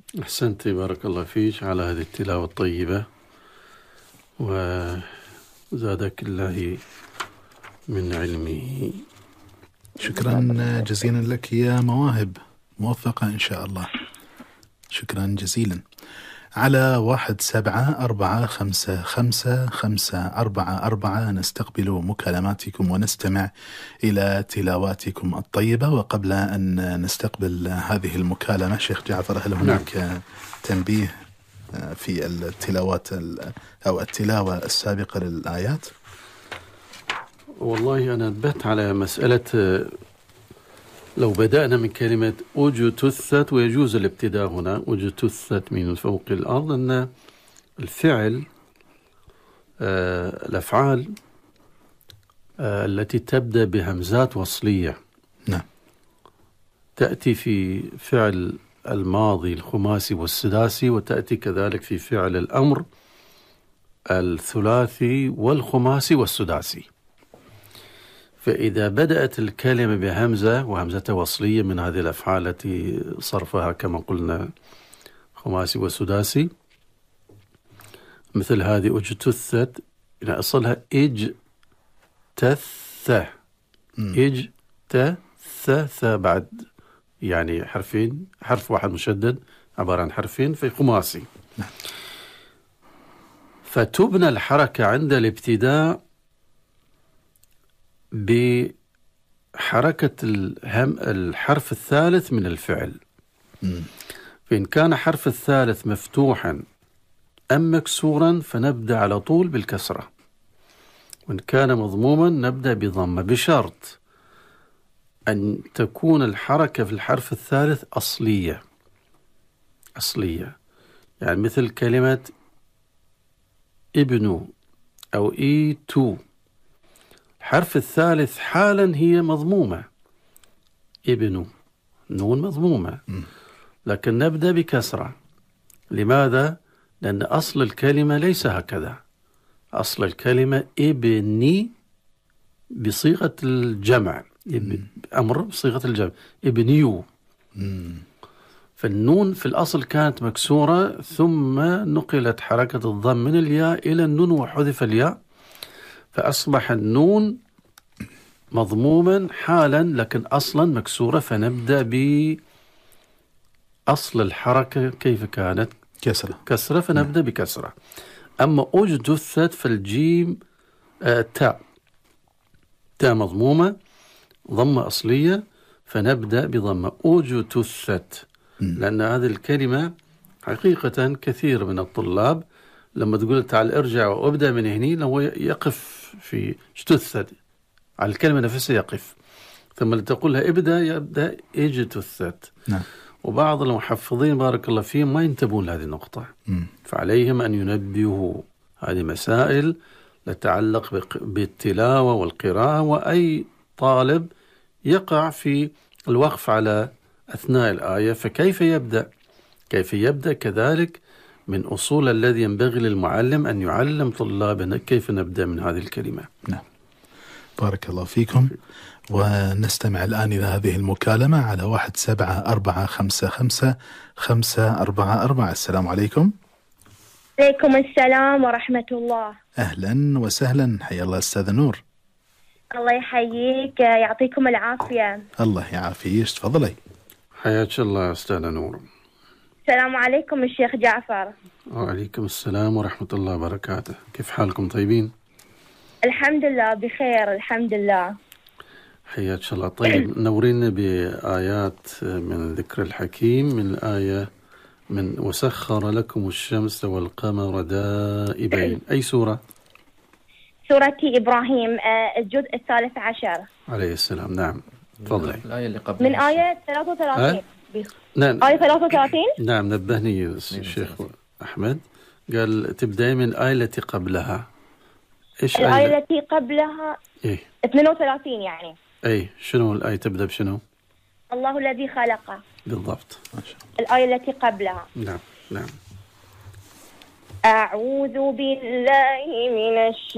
أحسنت، بارك الله فيك على هذه التلاوة الطيبة، وزادك الله من علمه. شكرا جزيلا لك يا مواهب، موفقة إن شاء الله. شكرا جزيلا. على 17455544 نستقبل مكالماتكم ونستمع إلى تلاواتكم الطيبة. وقبل أن نستقبل هذه المكالمة شيخ جعفر، هل هناك تنبيه في التلاوات أو التلاوة السابقة للآيات؟ والله أنا نبهت على مسألة، لو بدأنا من كلمة أجتثت، ويجوز الابتداء هنا أجتثت من فوق الأرض، أن الفعل الأفعال التي تبدأ بهمزات وصلية نعم تأتي في فعل الماضي الخماسي والسداسي، وتأتي كذلك في فعل الأمر الثلاثي والخماسي والسداسي. فإذا بدأت الكلمة بهمزة وهمزة وصلية من هذه الأفعال التي صرفها كما قلنا خماسي وسداسي، مثل هذه أجتثت، يعني أصلها إجتث إجتث بعد يعني حرفين، حرف واحد مشدد عبارة عن حرفين في خماسي. فتبنى الحركة عند الابتداء بحركة الحرف الثالث من الفعل. فإن كان حرف الثالث مفتوحا أم مكسورا فنبدأ على طول بالكسرة، وإن كان مضموما نبدأ بضمة، بشرط أن تكون الحركة في الحرف الثالث أصلية. يعني مثل كلمة ابن أو إيتو، الحرف الثالث حالا هي مضمومة، ابن نون مضمومة، لكن نبدأ بكسرة. لماذا؟ لأن أصل الكلمة ليس هكذا. أصل الكلمة ابني بصيغة الجمع، أمر بصيغة الجمع، ابنيو. فالنون في الأصل كانت مكسورة، ثم نقلت حركة الضم من الياء إلى النون وحذف الياء، فأصبح النون مضموما حالا لكن أصلا مكسورة. فنبدأ بأصل الحركة كيف كانت؟ كسرة، فنبدأ بكسرة. أما أجتثت فالجيم تاء مضمومة ضمة أصلية، فنبدأ بضمة أجتثت. لأن هذه الكلمة حقيقة كثير من الطلاب لما تقول تعال ارجع وابدأ من هنا، لو يقف في اجتثت على الكلمة نفسها يقف، ثم لتقولها ابدأ يبدأ اجتثت. وبعض المحفظين بارك الله فيهم ما ينتبهون لهذه النقطة، فعليهم أن ينبهوا. هذه مسائل تتعلق بالتلاوة والقراءة، وأي طالب يقع في الوقف على أثناء الآية، فكيف يبدأ كذلك من أصول الذي ينبغي للمعلم أن يعلم طلابنا كيف نبدأ من هذه الكلمة. نعم، بارك الله فيكم. ونستمع الآن إلى هذه المكالمة على 17455544. السلام عليكم. عليكم السلام ورحمة الله. أهلا وسهلا، حيا الله أستاذ نور. الله يحييك، يعطيكم العافية. الله يعافيك، تفضلي. حياك الله أستاذ نور. السلام عليكم الشيخ جعفر. وعليكم السلام ورحمة الله وبركاته. كيف حالكم؟ طيبين؟ الحمد لله بخير الحمد لله. حياك الله. طيب نورينا بآيات من ذكر الحكيم، من الآية من وسخر لكم الشمس والقمر دائبين. أي سورة؟ سورة إبراهيم الجزء 13 عليه السلام. نعم تفضلي. الآية اللي قبل من آية 33. نعم. آية 33. نعم نبهني الشيخ أحمد، قال تبدأي من الآية التي قبلها. إيش الآية التي قبلها؟ إيه 32 يعني. أي شنو الآية تبدأ بشنو؟ الله الذي خلقه. بالضبط. الآية التي قبلها. نعم. أعوذ بالله من